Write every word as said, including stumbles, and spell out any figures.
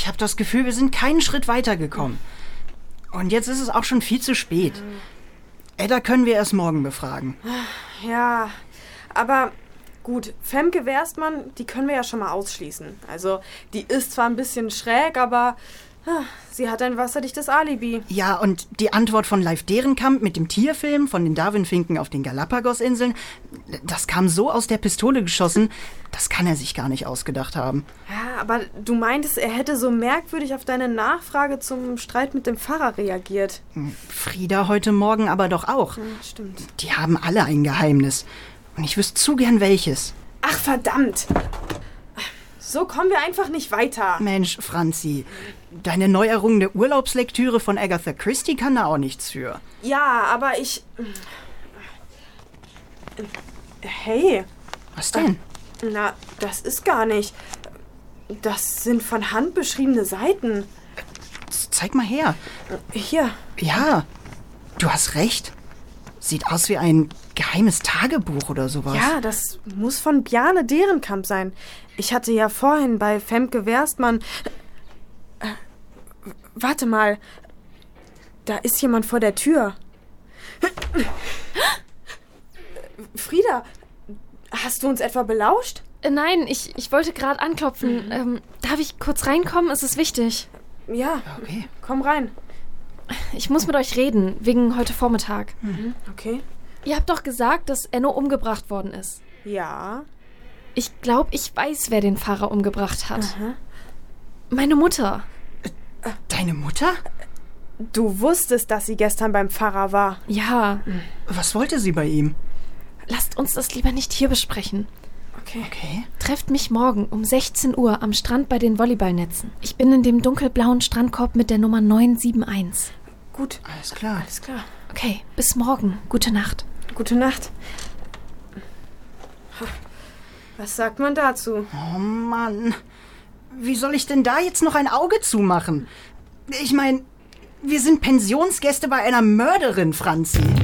Ich habe das Gefühl, wir sind keinen Schritt weitergekommen. Und jetzt ist es auch schon viel zu spät. Edda können wir erst morgen befragen. Ja, aber gut, Femke Werstmann, die können wir ja schon mal ausschließen. Also, die ist zwar ein bisschen schräg, aber ah, sie hat ein wasserdichtes Alibi. Ja, und die Antwort von Leif Dehrenkamp mit dem Tierfilm von den Darwin-Finken auf den Galapagos-Inseln, das kam so aus der Pistole geschossen, das kann er sich gar nicht ausgedacht haben. Ja, aber du meintest, er hätte so merkwürdig auf deine Nachfrage zum Streit mit dem Pfarrer reagiert. Frieda heute Morgen aber doch auch. Ja, stimmt. Die haben alle ein Geheimnis. Und ich wüsste zu gern welches. Ach, verdammt! So kommen wir einfach nicht weiter. Mensch, Franzi, deine neu errungene Urlaubslektüre von Agatha Christie kann da auch nichts für. Ja, aber ich... Hey. Was denn? Na, das ist gar nicht. Das sind von Hand beschriebene Seiten. Zeig mal her. Hier. Ja, du hast recht. Sieht aus wie ein geheimes Tagebuch oder sowas. Ja, das muss von Bjarne Dehrenkamp sein. Ich hatte ja vorhin bei Femke Werstmann... Äh, warte mal. Da ist jemand vor der Tür. Frieda, hast du uns etwa belauscht? Äh, nein, ich, ich wollte gerade anklopfen. Mhm. Ähm, darf ich kurz reinkommen? Es ist wichtig. Ja, okay. Komm rein. Ich muss mit euch reden, wegen heute Vormittag. Mhm. Okay. Ihr habt doch gesagt, dass Enno umgebracht worden ist. Ja. Ich glaube, ich weiß, wer den Pfarrer umgebracht hat. Aha. Meine Mutter. Deine Mutter? Du wusstest, dass sie gestern beim Pfarrer war. Ja. Was wollte sie bei ihm? Lasst uns das lieber nicht hier besprechen. Okay. Okay. Trefft mich morgen um sechzehn Uhr am Strand bei den Volleyballnetzen. Ich bin in dem dunkelblauen Strandkorb mit der Nummer neun sieben eins. Gut. Alles klar. Alles klar. Okay, bis morgen. Gute Nacht. Gute Nacht. Was sagt man dazu? Oh Mann. Wie soll ich denn da jetzt noch ein Auge zumachen? Ich meine, wir sind Pensionsgäste bei einer Mörderin, Franzi.